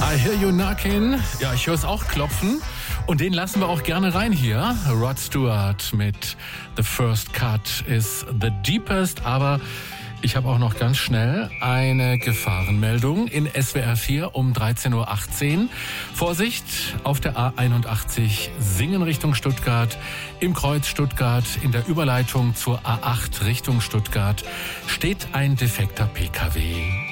I hear you knocking. Ja, ich höre es auch klopfen. Und den lassen wir auch gerne rein hier. Rod Stewart mit The First Cut is the Deepest. Aber ich habe auch noch ganz schnell eine Gefahrenmeldung in SWR 4 um 13.18 Uhr. Vorsicht, auf der A81 Singen Richtung Stuttgart, im Kreuz Stuttgart, in der Überleitung zur A8 Richtung Stuttgart steht ein defekter PKW.